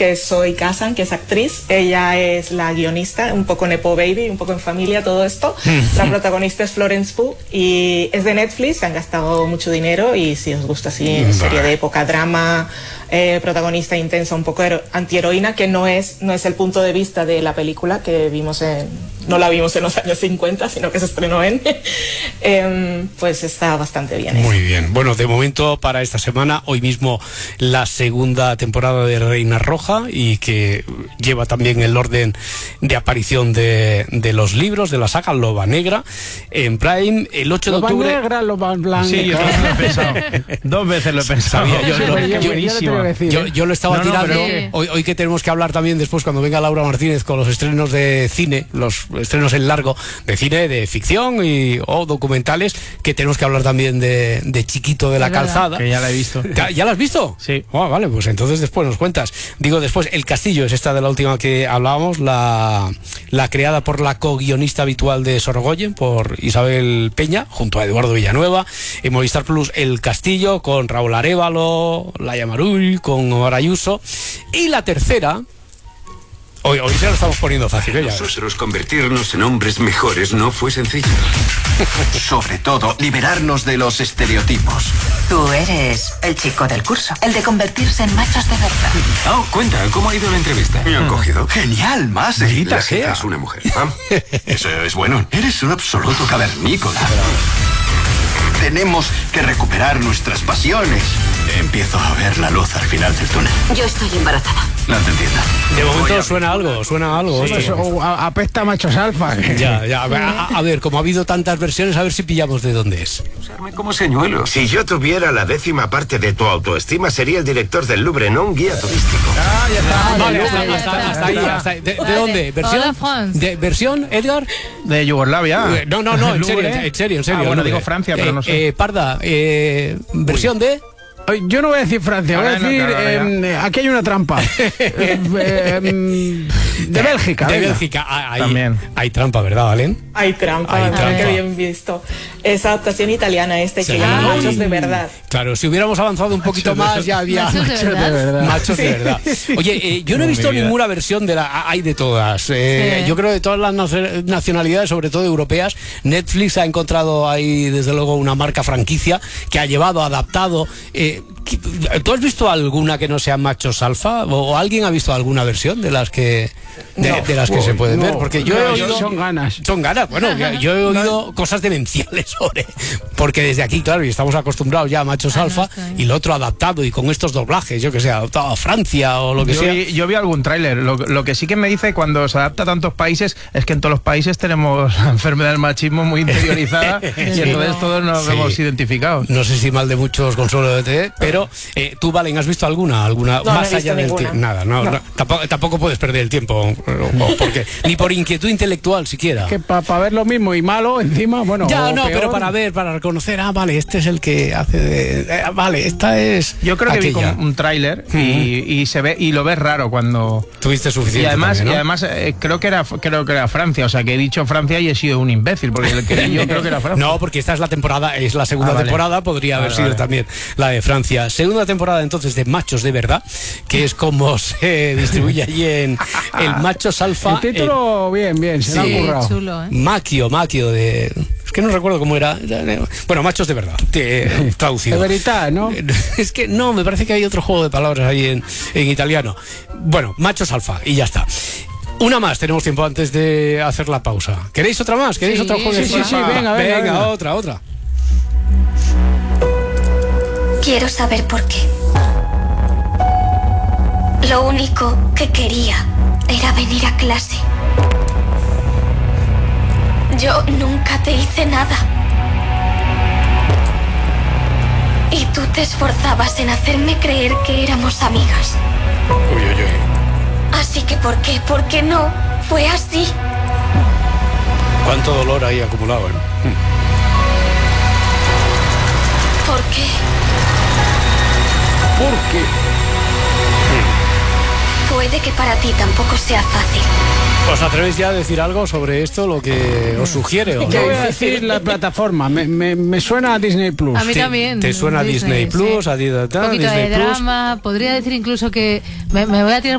que es Zoe Kazan, que es actriz. Ella es la guionista, un poco nepo baby, un poco en familia, todo esto. La protagonista es Florence Pugh y es de Netflix, han gastado mucho dinero y si os gusta así, serie de época, drama, protagonista intensa, un poco antiheroína, que no es el punto de vista de la película que vimos no la vimos en los años 50, sino que se estrenó pues está bastante bien. Muy bien. Bueno, de momento para esta semana, hoy mismo la segunda temporada de Reina Roja, y que lleva también el orden de aparición de los libros de la saga Loba Negra en Prime el 8 de octubre. Loba Negra, Loba Blanca. Sí, yo también lo he pensado. 2 veces lo he pensado. Yo lo estaba tirando. Hoy que tenemos que hablar también después, cuando venga Laura Martínez, con los estrenos de cine, los estrenos en largo de cine, de ficción o documentales, que tenemos que hablar también de Chiquito de la Calzada. Que ya la he visto. ¿Ya la has visto? Sí. Oh, vale, pues entonces después nos cuentas. Digo, después, El Castillo es esta de la última que hablábamos, la creada por la co-guionista habitual de Sorogoyen, por Isabel Peña, junto a Eduardo Villanueva. En Movistar Plus, El Castillo, con Raúl Arévalo, Laia Marull, con Omar Ayuso. Y la tercera... Hoy se lo estamos poniendo fácil, ¿eh? Nosotros convertirnos en hombres mejores no fue sencillo. Sobre todo, liberarnos de los estereotipos. Tú eres el chico del curso, el de convertirse en machos de verdad. Oh, cuenta, ¿cómo ha ido la entrevista? Me han cogido. Genial, más de la jefa es una mujer. Eso es bueno. Eres un absoluto cavernícola. Tenemos que recuperar nuestras pasiones. Empiezo a ver la luz al final del túnel. Yo estoy embarazada. No te entiendo. De momento suena algo. Sí, apesta a machos alfa. Ya. A ver, como ha habido tantas versiones, a ver si pillamos de dónde es. Usarme como señuelo. Si yo tuviera la 10ª parte de tu autoestima, sería el director del Louvre, no un guía turístico. Ya está. Vale, hasta ahí. ¿De dónde? ¿Versión, Edgar? De Yugoslavia. No, en serio. Bueno, digo Francia, pero no sé. Parda, versión de... Yo no voy a decir Francia, voy a decir aquí hay una trampa. De Bélgica. De Bélgica. También. Hay trampa, ¿verdad, Valen? Hay trampa. Qué bien visto. Es adaptación italiana que llama Machos de Verdad. Claro, si hubiéramos avanzado un poquito más, ya había Machos de verdad. Machos de verdad. Oye, yo no he visto ninguna versión hay de todas. Yo creo de todas las nacionalidades, sobre todo europeas. Netflix ha encontrado ahí, desde luego, una marca franquicia que ha adaptado. ¿Tú has visto alguna que no sea Machos Alfa? ¿O alguien ha visto alguna versión de las que se pueden ver? Porque yo he oído... Son ganas. Bueno, yo he oído cosas demenciales porque desde aquí, claro, y estamos acostumbrados ya a Machos Alfa, y lo otro adaptado y con estos doblajes, yo que sé, adaptado a Francia o lo que sea. Yo vi algún tráiler. Lo que sí que me dice, cuando se adapta a tantos países, es que en todos los países tenemos la enfermedad del machismo muy interiorizada y entonces todos nos hemos identificado. No sé si mal de muchos Consuelo de TV, pero tú, Valen, ¿has visto alguna no, más no allá del tiempo? Nada, no. Tampoco puedes perder el tiempo, porque ni por inquietud intelectual siquiera. Que para ver lo mismo y malo encima, bueno. Ya, no, pero para reconocer, vale, este es el que hace vale, esta es. Yo creo que vi un tráiler y se ve, y lo ves raro cuando tuviste suficiente. Y además creo que era Francia, o sea, que he dicho Francia y he sido un imbécil, porque yo creo que era Francia. No, porque esta es la segunda temporada, podría haber sido también la de Francia. Segunda temporada entonces de Machos de Verdad, que es como se distribuye allí en el Machos Alfa. El título bien, se lo han currado. Chulo, Maquio de... Es que no recuerdo cómo era. Bueno, Machos de Verdad, traducido. De verità, ¿no? Es que no, me parece que hay otro juego de palabras ahí en italiano. Bueno, Machos Alfa, y ya está. Una más, tenemos tiempo antes de hacer la pausa. ¿Queréis otra más? ¿Queréis otro juego de Sí, venga. Otra. Quiero saber por qué. Lo único que quería era venir a clase. Yo nunca te hice nada. Y tú te esforzabas en hacerme creer que éramos amigas. Uy. Así que ¿por qué? ¿Por qué no? Fue así. ¿Cuánto dolor ahí acumulado, ¿Por qué? ¿Por qué? Puede que para ti tampoco sea fácil. ¿Os atrevéis ya a decir algo sobre esto, lo que os sugiere? ¿O ¿Qué no? voy a decir la plataforma? Me suena a Disney Plus. A mí también. ¿Te suena Disney Plus? Sí. A ti, un poquito Disney de Plus. drama. Podría decir incluso que me voy a tirar